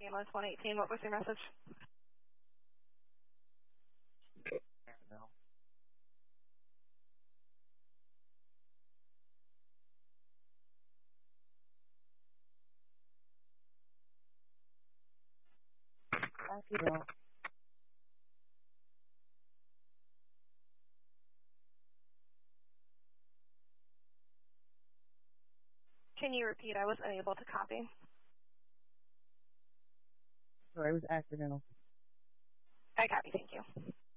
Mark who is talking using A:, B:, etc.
A: ambulance 118. What was your message?
B: No. Accidental.
A: Can you repeat? I was unable to copy.
B: Sorry, it was accidental.
A: I copy. Thank you.